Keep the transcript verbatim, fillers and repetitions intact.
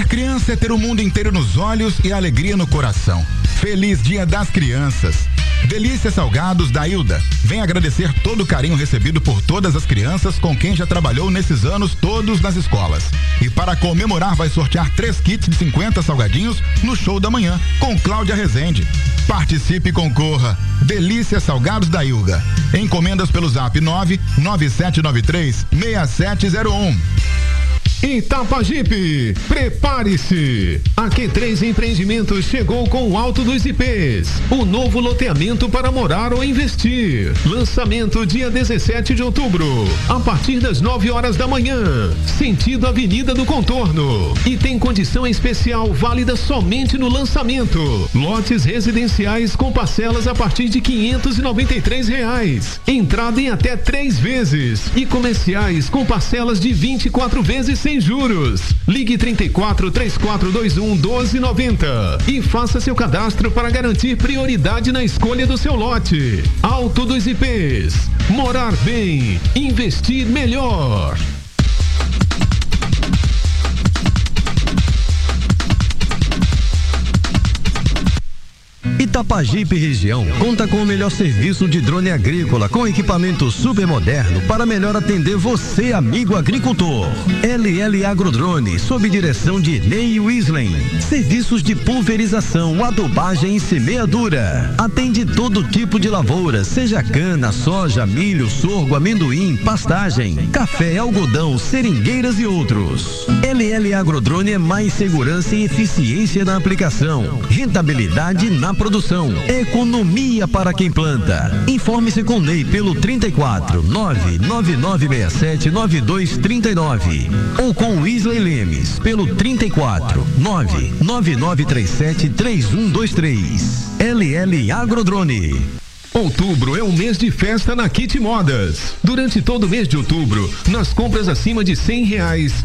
Criança é ter o mundo inteiro nos olhos e a alegria no coração. Feliz Dia das Crianças. Delícia Salgados da Hilda. Vem agradecer todo o carinho recebido por todas as crianças com quem já trabalhou nesses anos todos nas escolas. E para comemorar vai sortear três kits de cinquenta salgadinhos no show da manhã com Cláudia Rezende. Participe e concorra. Delícia Salgados da Hilda. Encomendas pelo zap nove nove sete nove três seis sete zero um. Itapajipe, prepare-se! A Q três Empreendimentos chegou com o Alto dos I Ps, o novo loteamento para morar ou investir. Lançamento dia dezessete de outubro, a partir das nove horas da manhã, sentido Avenida do Contorno. E tem condição especial válida somente no lançamento. Lotes residenciais com parcelas a partir de quinhentos e noventa e três reais. Entrada em até três vezes. E comerciais com parcelas de vinte e quatro vezes sem juros. Ligue trinta e quatro, três quatro dois um, doze noventa e faça seu cadastro para garantir prioridade na escolha do seu lote. Alto dos I Ps. Morar bem, investir melhor. Itapajipe região conta com o melhor serviço de drone agrícola com equipamento super moderno para melhor atender você, amigo agricultor. L L Agrodrone, sob direção de Ney Wislen. Serviços de pulverização, adubagem e semeadura. Atende todo tipo de lavoura, seja cana, soja, milho, sorgo, amendoim, pastagem, café, algodão, seringueiras e outros. L L Agrodrone é mais segurança e eficiência na aplicação, rentabilidade na produção. Produção, economia para quem planta. Informe-se com Ney pelo trinta e quatro, nove nove nove seis sete, nove dois três nove ou com Wesley Lemes pelo trinta e quatro, nove nove nove três sete, três um dois três. L L Agrodrone. Outubro é um mês de festa na Kit Modas. Durante todo o mês de outubro, nas compras acima de cem reais,